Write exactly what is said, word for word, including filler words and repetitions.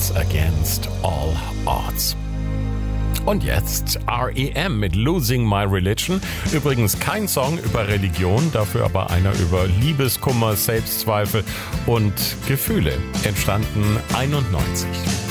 Cards Against All Odds. Und jetzt R E M mit Losing My Religion. Übrigens kein Song über Religion, dafür aber einer über Liebeskummer, Selbstzweifel und Gefühle. Entstanden einundneunzig.